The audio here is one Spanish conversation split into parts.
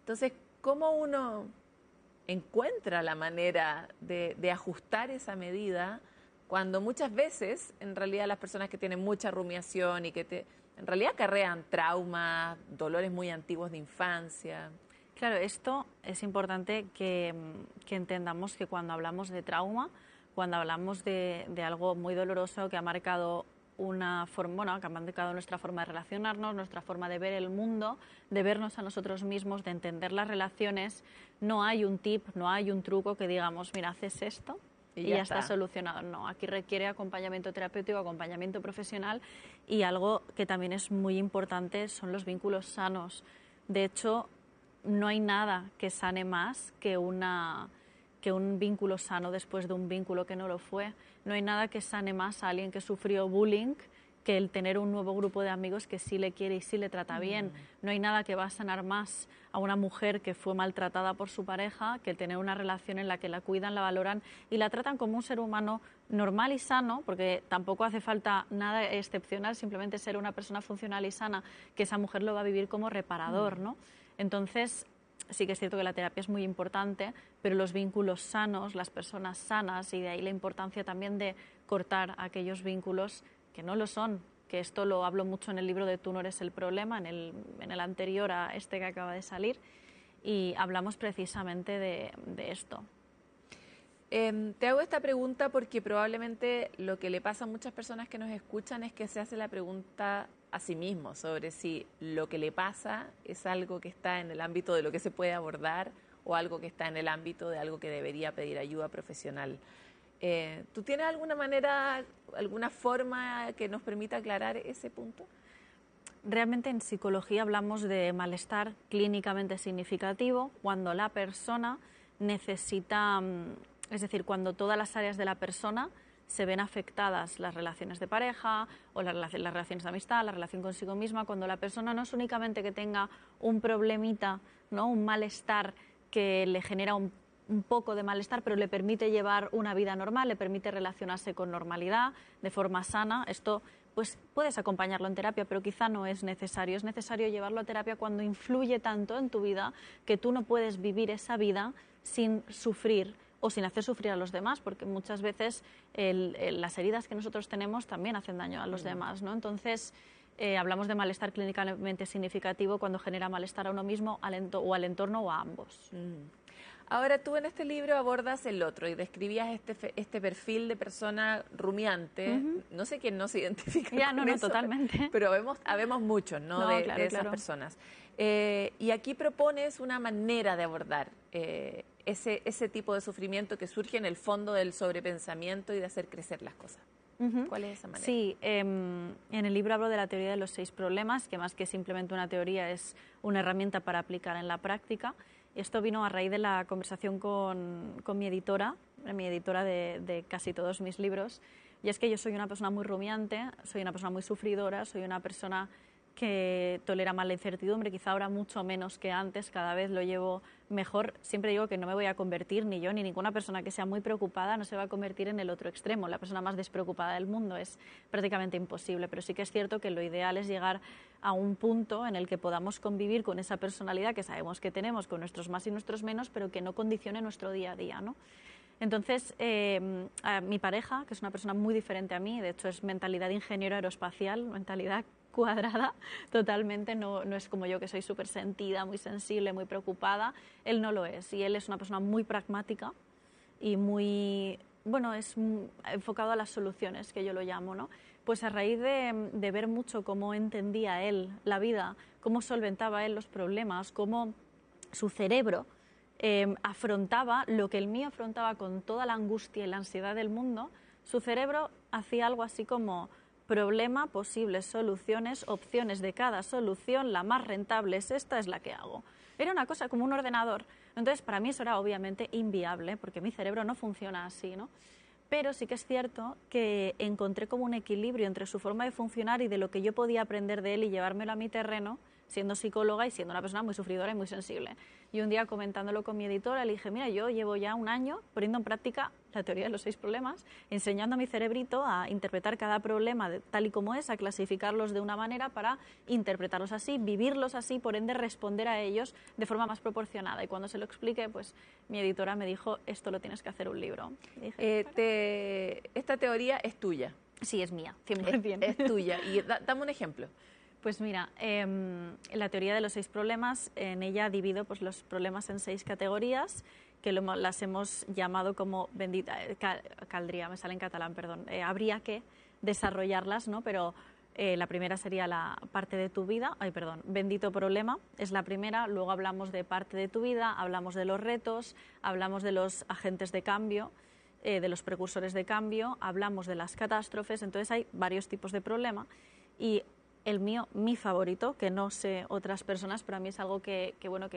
Entonces, ¿cómo uno encuentra la manera de ajustar esa medida cuando muchas veces, en realidad, las personas que tienen mucha rumiación y en realidad acarrean traumas, dolores muy antiguos de infancia? Claro, esto es importante que entendamos que cuando hablamos de trauma, cuando hablamos de algo muy doloroso que ha marcado una forma, bueno, que ha marcado nuestra forma de relacionarnos, nuestra forma de ver el mundo, de vernos a nosotros mismos, de entender las relaciones, no hay un tip, no hay un truco que digamos, mira, haces esto y ya está solucionado. No, aquí requiere acompañamiento terapéutico, acompañamiento profesional, y algo que también es muy importante son los vínculos sanos. De hecho, no hay nada que sane más que un vínculo sano después de un vínculo que no lo fue. No hay nada que sane más a alguien que sufrió bullying que el tener un nuevo grupo de amigos que sí le quiere y sí le trata bien. No hay nada que va a sanar más a una mujer que fue maltratada por su pareja que el tener una relación en la que la cuidan, la valoran y la tratan como un ser humano normal y sano, porque tampoco hace falta nada excepcional, simplemente ser una persona funcional y sana, que esa mujer lo va a vivir como reparador, ¿no? Entonces, sí que es cierto que la terapia es muy importante, pero los vínculos sanos, las personas sanas, y de ahí la importancia también de cortar aquellos vínculos que no lo son, que esto lo hablo mucho en el libro de Tú no eres el problema, en el anterior a este que acaba de salir, y hablamos precisamente de esto. Te hago esta pregunta porque probablemente lo que le pasa a muchas personas que nos escuchan es que se hace la pregunta a sí mismo sobre si lo que le pasa es algo que está en el ámbito de lo que se puede abordar o algo que está en el ámbito de algo que debería pedir ayuda profesional. ¿Tú tienes alguna manera, alguna forma que nos permita aclarar ese punto? Realmente en psicología hablamos de malestar clínicamente significativo cuando la persona necesita, es decir, cuando todas las áreas de la persona se ven afectadas, las relaciones de pareja o las relaciones de amistad, la relación consigo misma, cuando la persona no es únicamente que tenga un problemita, ¿no?, un malestar que le genera un poco de malestar, pero le permite llevar una vida normal, le permite relacionarse con normalidad, de forma sana. Esto, pues puedes acompañarlo en terapia, pero quizá no es necesario. Es necesario llevarlo a terapia cuando influye tanto en tu vida que tú no puedes vivir esa vida sin sufrir o sin hacer sufrir a los demás, porque muchas veces las heridas que nosotros tenemos también hacen daño a los demás, ¿no? Entonces, hablamos de malestar clínicamente significativo cuando genera malestar a uno mismo o al entorno o a ambos. Ahora, tú en este libro abordas el otro y describías este perfil de persona rumiante. No sé quién no se identifica con eso, totalmente. pero habemos muchos, ¿no? de esas personas. Y aquí propones una manera de abordar ese tipo de sufrimiento que surge en el fondo del sobrepensamiento y de hacer crecer las cosas. ¿Cuál es esa manera? Sí, en el libro hablo de la teoría de los 6 problemas, que más que simplemente una teoría es una herramienta para aplicar en la práctica. Esto vino a raíz de la conversación con mi editora de casi todos mis libros, y es que yo soy una persona muy rumiante, soy una persona muy sufridora, soy una persona que tolera más la incertidumbre, quizá ahora mucho menos que antes, cada vez lo llevo mejor. Siempre digo que no me voy a convertir, ni yo ni ninguna persona que sea muy preocupada no se va a convertir en el otro extremo, la persona más despreocupada del mundo. Es prácticamente imposible, pero sí que es cierto que lo ideal es llegar a un punto en el que podamos convivir con esa personalidad que sabemos que tenemos, con nuestros más y nuestros menos, pero que no condicione nuestro día a día, ¿no? Entonces, a mi pareja, que es una persona muy diferente a mí, de hecho es mentalidad de ingeniero aeroespacial, mentalidad cuadrada totalmente, no es como yo, que soy súper sentida, muy sensible, muy preocupada. Él no lo es, y él es una persona muy pragmática y muy, bueno, es enfocado a las soluciones, que yo lo llamo, ¿no? Pues a raíz de ver mucho cómo entendía él la vida, cómo solventaba él los problemas, cómo su cerebro afrontaba lo que el mío afrontaba con toda la angustia y la ansiedad del mundo, su cerebro hacía algo así como: problema, posibles soluciones, opciones de cada solución, la más rentable es esta, es la que hago. Era una cosa como un ordenador. Entonces, para mí eso era obviamente inviable, porque mi cerebro no funciona así, ¿no? Pero sí que es cierto que encontré como un equilibrio entre su forma de funcionar y de lo que yo podía aprender de él y llevármelo a mi terreno, siendo psicóloga y siendo una persona muy sufridora y muy sensible. Y un día comentándolo con mi editora le dije, mira, yo llevo ya un año poniendo en práctica la teoría de los 6 problemas, enseñando a mi cerebrito a interpretar cada problema tal y como es, a clasificarlos de una manera para interpretarlos así, vivirlos así, por ende responder a ellos de forma más proporcionada. Y cuando se lo expliqué, pues mi editora me dijo, esto lo tienes que hacer un libro. Y dije, esta teoría es tuya. Sí, es mía, 100%. Es tuya. Y dame un ejemplo. Pues mira, la teoría de los 6 problemas, en ella divido pues, los problemas en 6 categorías, que las hemos llamado como bendita, caldría, me sale en catalán, perdón, habría que desarrollarlas, ¿no? Pero la primera sería la parte de tu vida, bendito problema, es la primera, luego hablamos de parte de tu vida, hablamos de los retos, hablamos de los agentes de cambio, de los precursores de cambio, hablamos de las catástrofes, entonces hay varios tipos de problema y el mío, mi favorito, que no sé otras personas, pero a mí es algo que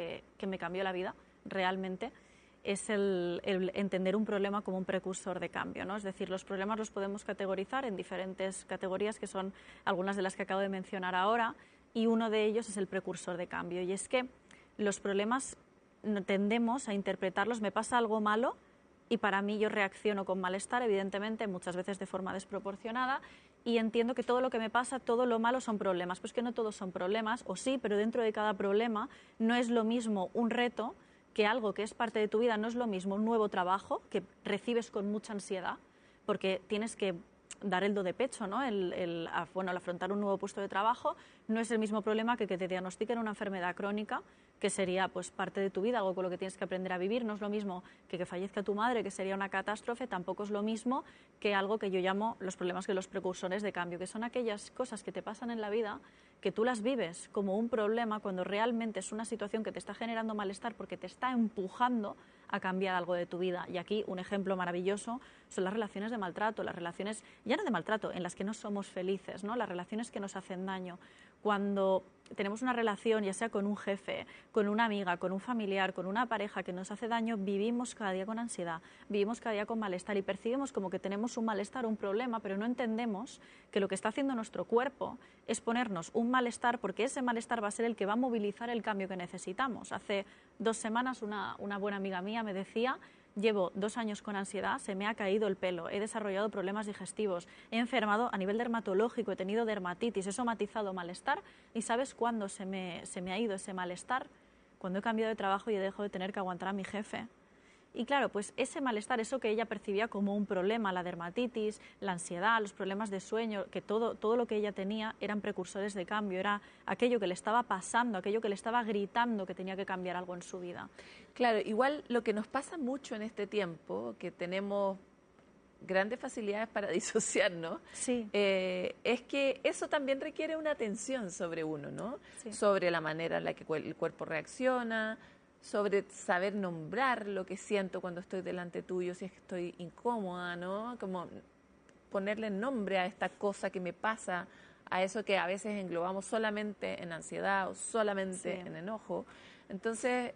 me cambió la vida realmente, es el entender un problema como un precursor de cambio, ¿no? Es decir, los problemas los podemos categorizar en diferentes categorías, que son algunas de las que acabo de mencionar ahora, y uno de ellos es el precursor de cambio. Y es que los problemas tendemos a interpretarlos, me pasa algo malo, y para mí yo reacciono con malestar, evidentemente, muchas veces de forma desproporcionada, y entiendo que todo lo que me pasa, todo lo malo son problemas. Pues que no todos son problemas, o sí, pero dentro de cada problema no es lo mismo un reto que algo que es parte de tu vida, no es lo mismo un nuevo trabajo que recibes con mucha ansiedad, porque tienes que dar el do de pecho, ¿no? Al afrontar un nuevo puesto de trabajo no es el mismo problema que te diagnostiquen una enfermedad crónica, que sería pues parte de tu vida, algo con lo que tienes que aprender a vivir. No es lo mismo que fallezca tu madre, que sería una catástrofe, tampoco es lo mismo que algo que yo llamo los problemas, que los precursores de cambio, que son aquellas cosas que te pasan en la vida, que tú las vives como un problema cuando realmente es una situación que te está generando malestar porque te está empujando a cambiar algo de tu vida. Y aquí un ejemplo maravilloso son las relaciones de maltrato, las relaciones, ya no de maltrato, en las que no somos felices, ¿no? Las relaciones que nos hacen daño. Cuando tenemos una relación, ya sea con un jefe, con una amiga, con un familiar, con una pareja que nos hace daño, vivimos cada día con ansiedad, vivimos cada día con malestar y percibimos como que tenemos un malestar, un problema, pero no entendemos que lo que está haciendo nuestro cuerpo es ponernos un malestar, porque ese malestar va a ser el que va a movilizar el cambio que necesitamos. Hace 2 semanas una buena amiga mía me decía: llevo 2 años con ansiedad, se me ha caído el pelo, he desarrollado problemas digestivos, he enfermado a nivel dermatológico, he tenido dermatitis, he somatizado malestar. ¿Y sabes cuándo se me ha ido ese malestar? Cuando he cambiado de trabajo y he dejado de tener que aguantar a mi jefe. Y claro, pues ese malestar, eso que ella percibía como un problema, la dermatitis, la ansiedad, los problemas de sueño, que todo lo que ella tenía eran precursores de cambio, era aquello que le estaba pasando, aquello que le estaba gritando que tenía que cambiar algo en su vida. Claro, igual lo que nos pasa mucho en este tiempo, que tenemos grandes facilidades para disociarnos, sí. Es que eso también requiere una atención sobre uno, ¿no? Sí. Sobre la manera en la que el cuerpo reacciona, sobre saber nombrar lo que siento cuando estoy delante tuyo, si es que estoy incómoda, ¿no? Como ponerle nombre a esta cosa que me pasa, a eso que a veces englobamos solamente en ansiedad o solamente en enojo. Entonces,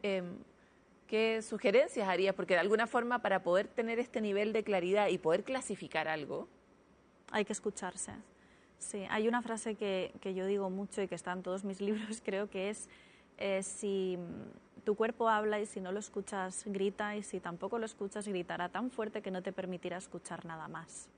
¿qué sugerencias harías? Porque de alguna forma, para poder tener este nivel de claridad y poder clasificar algo, hay que escucharse. Sí, hay una frase que yo digo mucho y que está en todos mis libros, creo que es: si tu cuerpo habla y si no lo escuchas, grita, y si tampoco lo escuchas, gritará tan fuerte que no te permitirá escuchar nada más.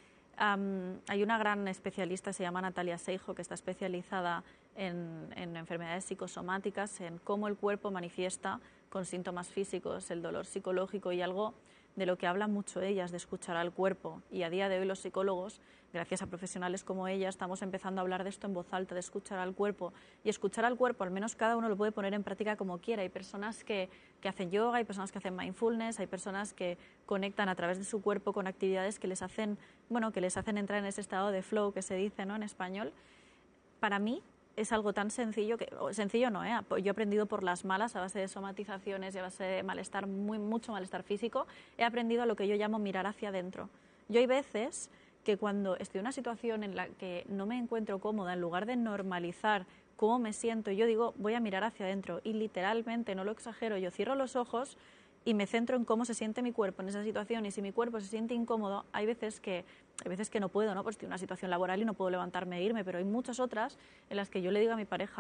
Hay una gran especialista, se llama Natalia Seijo, que está especializada en enfermedades psicosomáticas, en cómo el cuerpo manifiesta con síntomas físicos el dolor psicológico, y algo de lo que hablan mucho ellas, de escuchar al cuerpo. Y a día de hoy los psicólogos, gracias a profesionales como ella, estamos empezando a hablar de esto en voz alta, de escuchar al cuerpo. Y escuchar al cuerpo, al menos cada uno lo puede poner en práctica como quiera. Hay personas que hacen yoga, hay personas que hacen mindfulness, hay personas que conectan a través de su cuerpo con actividades que les hacen entrar en ese estado de flow que se dice, ¿no?, en español. Para mí es algo tan sencillo, sencillo no, yo he aprendido por las malas, a base de somatizaciones y a base de malestar, mucho malestar físico, he aprendido a lo que yo llamo mirar hacia adentro. Yo hay veces que cuando estoy en una situación en la que no me encuentro cómoda, en lugar de normalizar cómo me siento, yo digo, voy a mirar hacia adentro, y literalmente, no lo exagero, yo cierro los ojos y me centro en cómo se siente mi cuerpo en esa situación, y si mi cuerpo se siente incómodo, hay veces que no puedo, ¿no? Pues estoy en una situación laboral y no puedo levantarme e irme, pero hay muchas otras en las que yo le digo a mi pareja: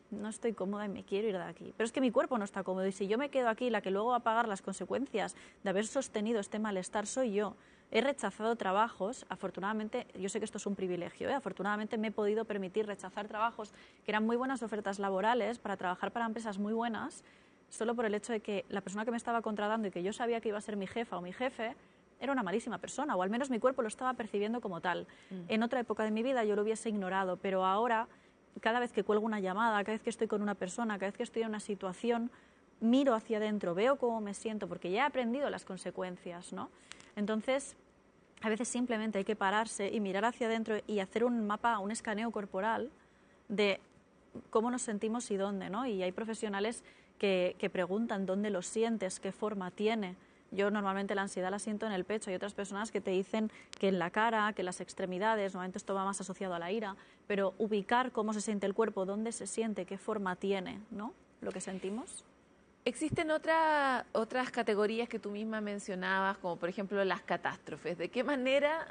no estoy cómoda y me quiero ir de aquí. Pero es que mi cuerpo no está cómodo y si yo me quedo aquí, la que luego va a pagar las consecuencias de haber sostenido este malestar soy yo. He rechazado trabajos, afortunadamente, yo sé que esto es un privilegio, afortunadamente me he podido permitir rechazar trabajos que eran muy buenas ofertas laborales para trabajar para empresas muy buenas, solo por el hecho de que la persona que me estaba contratando y que yo sabía que iba a ser mi jefa o mi jefe, era una malísima persona, o al menos mi cuerpo lo estaba percibiendo como tal. En otra época de mi vida yo lo hubiese ignorado, pero ahora, cada vez que cuelgo una llamada, cada vez que estoy con una persona, cada vez que estoy en una situación, miro hacia adentro, veo cómo me siento, porque ya he aprendido las consecuencias, ¿no? Entonces, a veces simplemente hay que pararse y mirar hacia adentro y hacer un mapa, un escaneo corporal de cómo nos sentimos y dónde, ¿no? Y hay profesionales que preguntan dónde lo sientes, qué forma tiene. Yo normalmente la ansiedad la siento en el pecho. Hay otras personas que te dicen que en la cara, que en las extremidades, normalmente esto va más asociado a la ira, pero ubicar cómo se siente el cuerpo, dónde se siente, qué forma tiene, ¿no? Lo que sentimos. Existen otras categorías que tú misma mencionabas, como por ejemplo las catástrofes. ¿De qué manera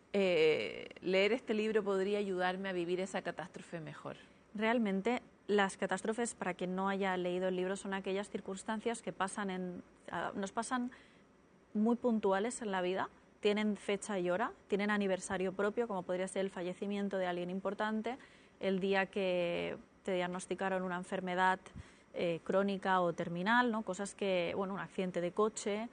leer este libro podría ayudarme a vivir esa catástrofe mejor? Realmente las catástrofes, para quien no haya leído el libro, son aquellas circunstancias que nos pasan muy puntuales en la vida, tienen fecha y hora, tienen aniversario propio, como podría ser el fallecimiento de alguien importante, el día que te diagnosticaron una enfermedad crónica o terminal, ¿no? Cosas que, bueno, un accidente de coche,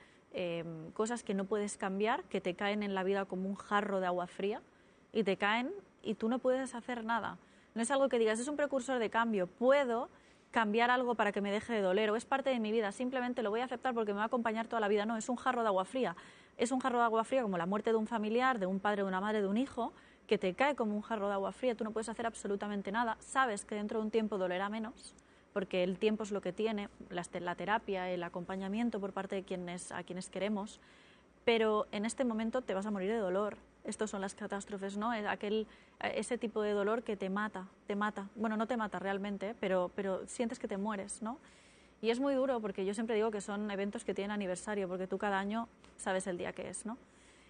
cosas que no puedes cambiar, que te caen en la vida como un jarro de agua fría y te caen y tú no puedes hacer nada. No es algo que digas, es un precursor de cambio, puedo cambiar algo para que me deje de doler o es parte de mi vida, simplemente lo voy a aceptar porque me va a acompañar toda la vida. No, es un jarro de agua fría. Es un jarro de agua fría como la muerte de un familiar, de un padre, de una madre, de un hijo, que te cae como un jarro de agua fría, tú no puedes hacer absolutamente nada, sabes que dentro de un tiempo dolerá menos, porque el tiempo es lo que tiene, la terapia, el acompañamiento por parte de a quienes queremos, pero en este momento te vas a morir de dolor. Estos son las catástrofes, ¿no? Ese tipo de dolor que te mata. Bueno, no te mata realmente, pero sientes que te mueres, ¿no? Y es muy duro porque yo siempre digo que son eventos que tienen aniversario, porque tú cada año sabes el día que es, ¿no?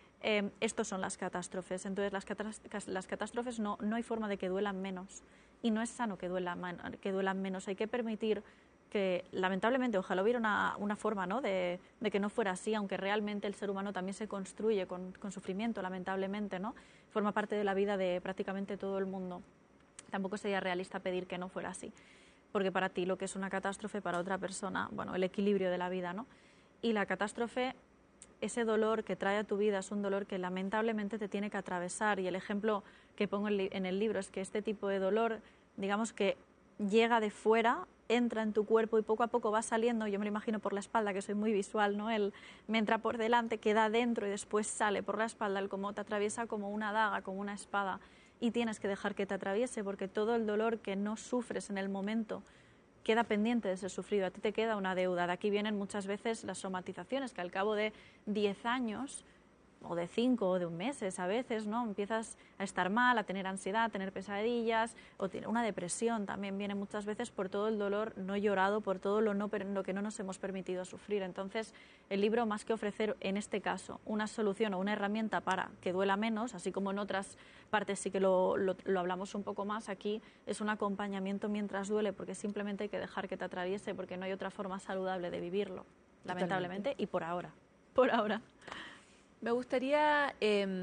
Estos son las catástrofes. Entonces, las catástrofes no hay forma de que duelan menos. Y no es sano que duelan menos. Hay que permitir que, lamentablemente, ojalá hubiera una forma, ¿no? de que no fuera así, aunque realmente el ser humano también se construye con sufrimiento, lamentablemente, ¿no? Forma parte de la vida de prácticamente todo el mundo. Tampoco sería realista pedir que no fuera así, porque para ti lo que es una catástrofe, para otra persona, bueno, el equilibrio de la vida, ¿no? Y la catástrofe, ese dolor que trae a tu vida es un dolor que lamentablemente te tiene que atravesar, y el ejemplo que pongo en el libro es que este tipo de dolor, digamos que llega de fuera, entra en tu cuerpo y poco a poco va saliendo, yo me lo imagino por la espalda, que soy muy visual, ¿no? Me entra por delante, queda dentro y después sale por la espalda, el como te atraviesa como una daga, como una espada, y tienes que dejar que te atraviese porque todo el dolor que no sufres en el momento queda pendiente de ser sufrido, a ti te queda una deuda. De aquí vienen muchas veces las somatizaciones, que al cabo de 10 años o de 5 o de meses a veces, ¿no? Empiezas a estar mal, a tener ansiedad, a tener pesadillas, o una depresión también viene muchas veces por todo el dolor no llorado, por todo lo que no nos hemos permitido sufrir. Entonces, el libro, más que ofrecer en este caso una solución o una herramienta para que duela menos, así como en otras partes sí que lo hablamos un poco más, aquí es un acompañamiento mientras duele, porque simplemente hay que dejar que te atraviese, porque no hay otra forma saludable de vivirlo, lamentablemente. Totalmente. Y por ahora. Me gustaría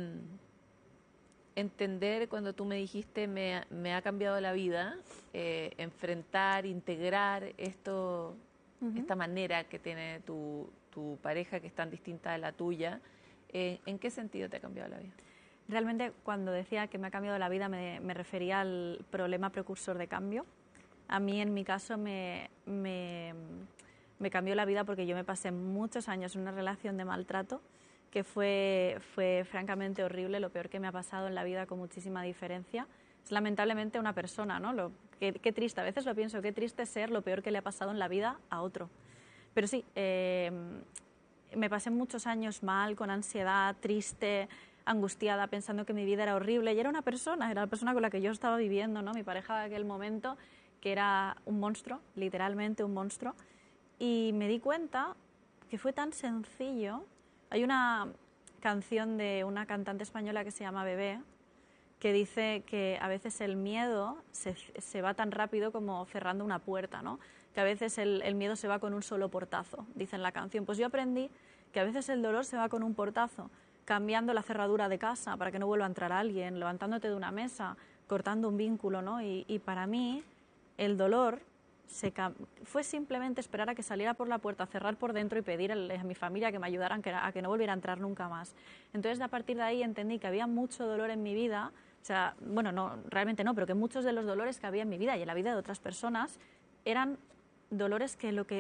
entender, cuando tú me dijiste me ha cambiado la vida, enfrentar, integrar esta manera que tiene tu pareja, que es tan distinta de la tuya. ¿En qué sentido te ha cambiado la vida? Realmente, cuando decía que me ha cambiado la vida, me refería al problema precursor de cambio. A mí, en mi caso, me cambió la vida porque yo me pasé muchos años en una relación de maltrato que fue francamente horrible, lo peor que me ha pasado en la vida, con muchísima diferencia. Es lamentablemente una persona, ¿no? Qué triste, a veces lo pienso, qué triste ser lo peor que le ha pasado en la vida a otro. Pero sí, me pasé muchos años mal, con ansiedad, triste, angustiada, pensando que mi vida era horrible, y era la persona con la que yo estaba viviendo, ¿no? Mi pareja de aquel momento, que era un monstruo, literalmente un monstruo, y me di cuenta que fue tan sencillo. Hay una canción de una cantante española que se llama Bebé, que dice que a veces el miedo se va tan rápido como cerrando una puerta, ¿no? Que a veces el miedo se va con un solo portazo, dice en la canción. Pues yo aprendí que a veces el dolor se va con un portazo, cambiando la cerradura de casa para que no vuelva a entrar alguien, levantándote de una mesa, cortando un vínculo, ¿no? Y para mí el dolor fue simplemente esperar a que saliera por la puerta, cerrar por dentro y pedir a mi familia que me ayudaran a que no volviera a entrar nunca más. Entonces, a partir de ahí entendí que había mucho dolor en mi vida, o sea, bueno, no, realmente no, pero que muchos de los dolores que había en mi vida y en la vida de otras personas eran dolores que lo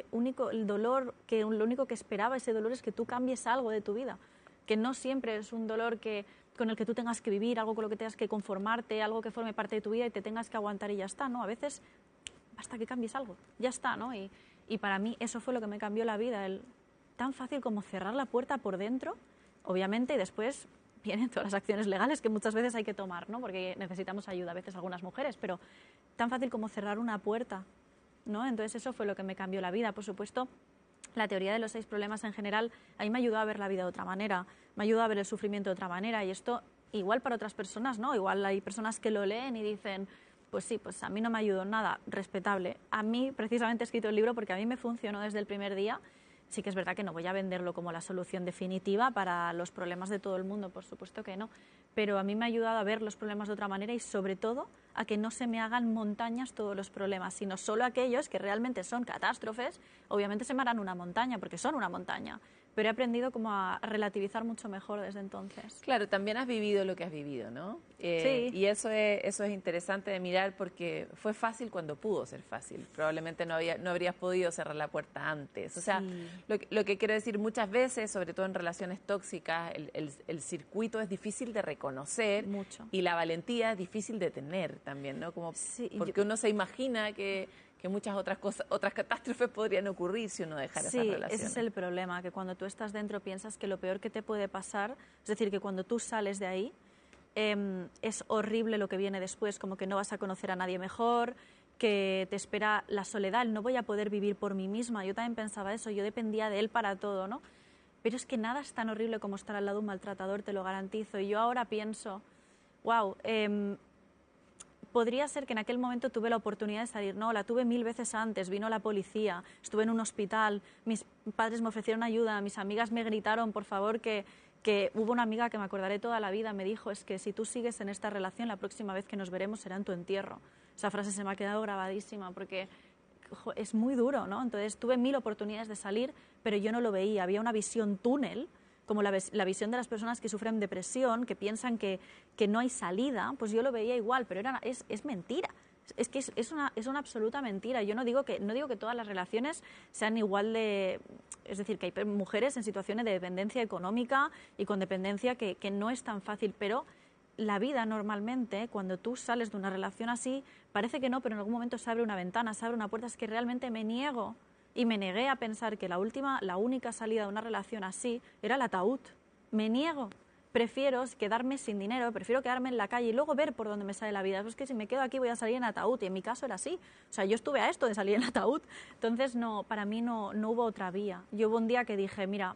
único que esperaba ese dolor es que tú cambies algo de tu vida, que no siempre es un dolor con el que tú tengas que vivir, algo con lo que tengas que conformarte, algo que forme parte de tu vida y te tengas que aguantar y ya está, ¿no? A veces basta que cambies algo, ya está, ¿no? Y para mí eso fue lo que me cambió la vida, tan fácil como cerrar la puerta por dentro, obviamente, y después vienen todas las acciones legales que muchas veces hay que tomar, ¿no? Porque necesitamos ayuda a veces algunas mujeres, pero tan fácil como cerrar una puerta, ¿no? Entonces eso fue lo que me cambió la vida. Por supuesto, la teoría de los 6 problemas en general a mí me ayudó a ver la vida de otra manera, me ayudó a ver el sufrimiento de otra manera, y esto igual para otras personas, ¿no? Igual hay personas que lo leen y dicen, pues sí, pues a mí no me ayudó nada, respetable. A mí precisamente he escrito el libro porque a mí me funcionó desde el primer día. Sí que es verdad que no voy a venderlo como la solución definitiva para los problemas de todo el mundo, por supuesto que no, pero a mí me ha ayudado a ver los problemas de otra manera y sobre todo a que no se me hagan montañas todos los problemas, sino solo aquellos que realmente son catástrofes, obviamente se me harán una montaña porque son una montaña, pero he aprendido como a relativizar mucho mejor desde entonces. Claro, también has vivido lo que has vivido, ¿no? Sí. Y eso es interesante de mirar porque fue fácil cuando pudo ser fácil. Probablemente no habrías podido cerrar la puerta antes. O sea, Sí. lo que quiero decir muchas veces, sobre todo en relaciones tóxicas, el circuito es difícil de reconocer Mucho. y la valentía es difícil de tener también, ¿no? Como Sí, porque uno se imagina que muchas otras cosas, otras catástrofes podrían ocurrir si uno dejara esas relaciones. Sí, ese es el problema, que cuando tú estás dentro piensas que lo peor que te puede pasar, es decir, que cuando tú sales de ahí, es horrible lo que viene después, como que no vas a conocer a nadie mejor, que te espera la soledad, el no voy a poder vivir por mí misma. Yo también pensaba eso, yo dependía de él para todo, ¿no? Pero es que nada es tan horrible como estar al lado de un maltratador, te lo garantizo. Y yo ahora pienso, wow, podría ser que en aquel momento tuve la oportunidad de salir. No, la tuve 1000 veces antes. Vino la policía, estuve en un hospital, mis padres me ofrecieron ayuda, mis amigas me gritaron, por favor, que hubo una amiga que me acordaré toda la vida, me dijo, es que si tú sigues en esta relación, la próxima vez que nos veremos será en tu entierro. Esa frase se me ha quedado grabadísima porque es muy duro, ¿no? Entonces tuve 1000 oportunidades de salir, pero yo no lo veía. Había una visión túnel, como la visión de las personas que sufren depresión, que piensan que no hay salida, pues yo lo veía igual, pero es mentira. Es que es una absoluta mentira. Yo no digo que todas las relaciones sean igual de... Es decir, que hay mujeres en situaciones de dependencia económica y con dependencia que no es tan fácil, pero la vida normalmente, cuando tú sales de una relación así, parece que no, pero en algún momento se abre una ventana, se abre una puerta. Es que realmente me niego y me negué a pensar que la única salida de una relación así era el ataúd. Me niego. Prefiero quedarme sin dinero, prefiero quedarme en la calle y luego ver por dónde me sale la vida. Es que si me quedo aquí voy a salir en ataúd, y en mi caso era así. O sea, yo estuve a esto de salir en ataúd. Entonces, no, para mí no hubo otra vía. Yo hubo un día que dije, mira,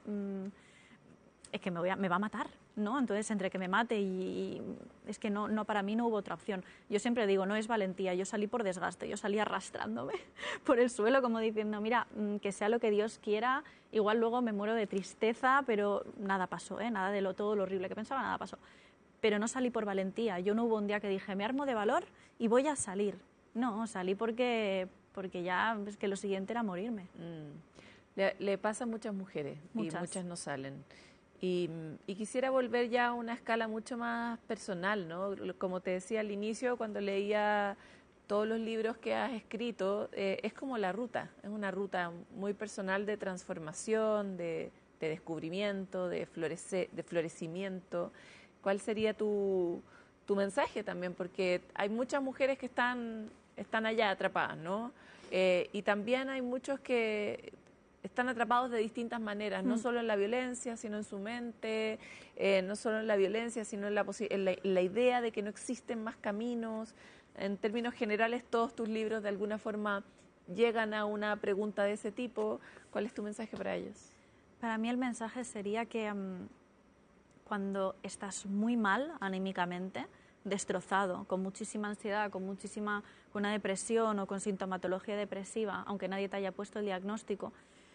es que me va a matar, ¿no? Entonces, entre que me mate y es que no, para mí no hubo otra opción. Yo siempre digo, no es valentía, yo salí por desgaste, yo salí arrastrándome por el suelo como diciendo, mira, que sea lo que Dios quiera, igual luego me muero de tristeza, pero nada pasó, nada de todo lo horrible que pensaba, nada pasó. Pero no salí por valentía, yo no hubo un día que dije, me armo de valor y voy a salir. No, salí porque ya es que lo siguiente era morirme. Le pasa a muchas mujeres y muchas no salen. Y quisiera volver ya a una escala mucho más personal, ¿no? Como te decía al inicio, cuando leía todos los libros que has escrito, es como la ruta, es una ruta muy personal de transformación, de descubrimiento, de florecimiento. ¿Cuál sería tu mensaje también? Porque hay muchas mujeres que están allá atrapadas, ¿no? Y también hay muchos que están atrapados de distintas maneras, no solo en la violencia, sino en su mente, no solo en la violencia, sino en la idea de que no existen más caminos. En términos generales, todos tus libros de alguna forma llegan a una pregunta de ese tipo. ¿Cuál es tu mensaje para ellos? Para mí el mensaje sería que cuando estás muy mal anímicamente, destrozado, con muchísima ansiedad, con una depresión o con sintomatología depresiva, aunque nadie te haya puesto el diagnóstico,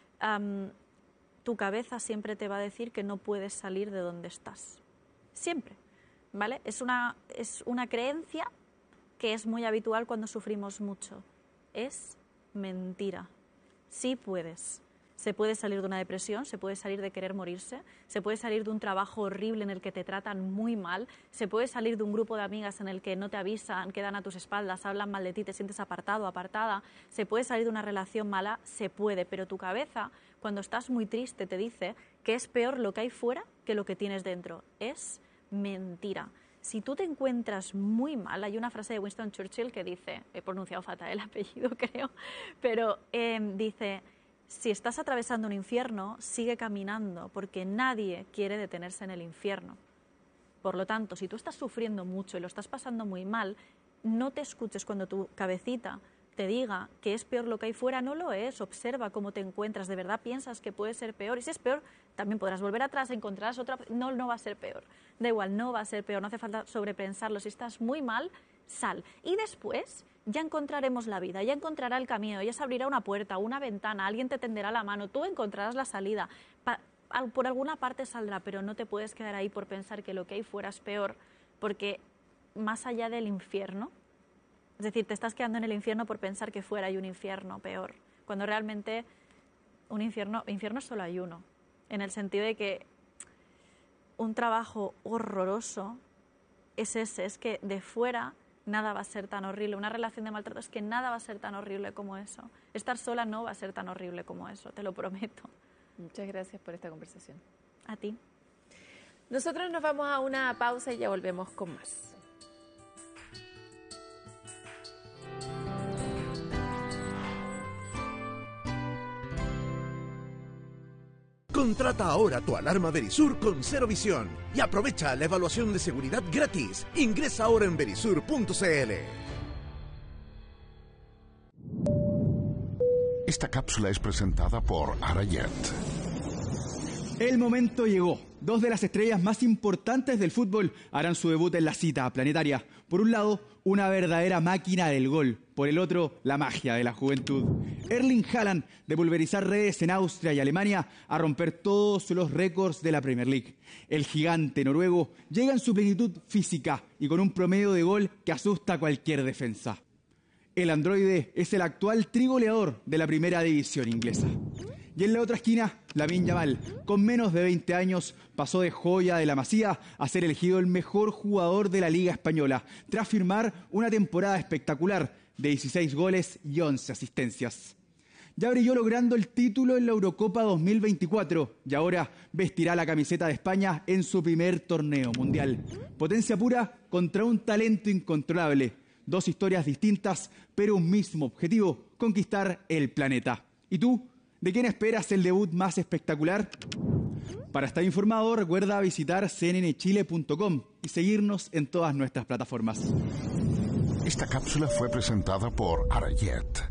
tu cabeza siempre te va a decir que no puedes salir de donde estás. Siempre, ¿vale? Es una creencia que es muy habitual cuando sufrimos mucho. Es mentira. Sí puedes. Se puede salir de una depresión, se puede salir de querer morirse, se puede salir de un trabajo horrible en el que te tratan muy mal, se puede salir de un grupo de amigas en el que no te avisan, quedan a tus espaldas, hablan mal de ti, te sientes apartado, apartada, se puede salir de una relación mala, se puede, pero tu cabeza, cuando estás muy triste, te dice que es peor lo que hay fuera que lo que tienes dentro. Es mentira. Si tú te encuentras muy mal, hay una frase de Winston Churchill que dice, he pronunciado fatal el apellido creo, pero dice: si estás atravesando un infierno, sigue caminando, porque nadie quiere detenerse en el infierno. Por lo tanto, si tú estás sufriendo mucho y lo estás pasando muy mal, no te escuches cuando tu cabecita te diga que es peor lo que hay fuera. No lo es. Observa cómo te encuentras. ¿De verdad piensas que puede ser peor? Y si es peor, también podrás volver atrás, encontrarás otra. No va a ser peor. Da igual, no va a ser peor. No hace falta sobrepensarlo. Si estás muy mal, sal. Y después ya encontraremos la vida, ya encontrará el camino, ya se abrirá una puerta, una ventana, alguien te tenderá la mano, tú encontrarás la salida. Por alguna parte saldrá, pero no te puedes quedar ahí por pensar que lo que hay fuera es peor, porque más allá del infierno, es decir, te estás quedando en el infierno por pensar que fuera hay un infierno peor, cuando realmente un infierno solo hay uno, en el sentido de que un trabajo horroroso es ese, es que de fuera nada va a ser tan horrible. Una relación de maltrato es que nada va a ser tan horrible como eso. Estar sola no va a ser tan horrible como eso, te lo prometo. Muchas gracias por esta conversación. A ti. Nosotros nos vamos a una pausa y ya volvemos con más. Contrata ahora tu alarma Verisur con Cero Visión y aprovecha la evaluación de seguridad gratis. Ingresa ahora en verisur.cl. Esta cápsula es presentada por Arayet. El momento llegó. Dos de las estrellas más importantes del fútbol harán su debut en la cita planetaria. Por un lado, una verdadera máquina del gol. Por el otro, la magia de la juventud. Erling Haaland, de pulverizar redes en Austria y Alemania, a romper todos los récords de la Premier League. El gigante noruego llega en su plenitud física y con un promedio de gol que asusta a cualquier defensa. El androide es el actual trigoleador de la primera división inglesa. Y en la otra esquina, Lamine Yamal, con menos de 20 años, pasó de joya de la Masía a ser elegido el mejor jugador de la Liga Española, tras firmar una temporada espectacular de 16 goles y 11 asistencias. Ya brilló logrando el título en la Eurocopa 2024 y ahora vestirá la camiseta de España en su primer torneo mundial. Potencia pura contra un talento incontrolable. Dos historias distintas, pero un mismo objetivo: conquistar el planeta. ¿Y tú? ¿De quién esperas el debut más espectacular? Para estar informado, recuerda visitar cnnchile.com y seguirnos en todas nuestras plataformas. Esta cápsula fue presentada por Arayet.